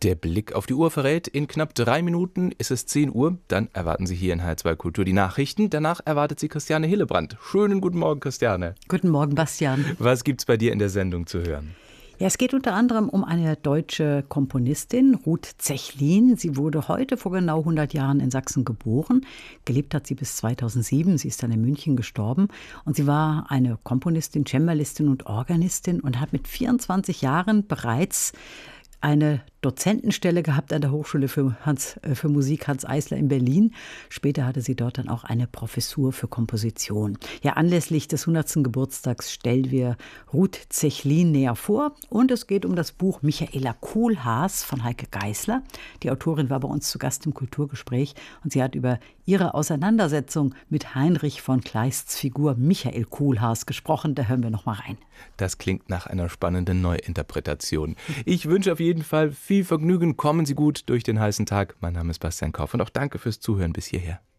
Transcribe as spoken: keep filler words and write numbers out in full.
Der Blick auf die Uhr verrät, in knapp drei Minuten ist es zehn Uhr. Dann erwarten Sie hier in H R zwei Kultur die Nachrichten. Danach erwartet Sie Christiane Hillebrand. Schönen guten Morgen, Christiane. Guten Morgen, Bastian. Was gibt's bei dir in der Sendung zu hören? Ja, es geht unter anderem um eine deutsche Komponistin, Ruth Zechlin. Sie wurde heute vor genau hundert Jahren in Sachsen geboren. Gelebt hat sie bis zweitausendsieben. Sie ist dann in München gestorben. Und sie war eine Komponistin, Cembalistin und Organistin und hat mit vierundzwanzig Jahren bereits eine Dozentenstelle gehabt an der Hochschule für, Hans, für Musik Hans Eisler in Berlin. Später hatte sie dort dann auch eine Professur für Komposition. Ja, anlässlich des hundertsten Geburtstags stellen wir Ruth Zechlin näher vor. Und es geht um das Buch Michaela Kohlhaas von Heike Geisler. Die Autorin war bei uns zu Gast im Kulturgespräch und sie hat über ihre Auseinandersetzung mit Heinrich von Kleists Figur Michael Kohlhaas gesprochen. Da hören wir noch mal rein. Das klingt nach einer spannenden Neuinterpretation. Ich wünsche auf jeden Fall viel Vergnügen. Kommen Sie gut durch den heißen Tag. Mein Name ist Bastian Kauf und auch danke fürs Zuhören bis hierher.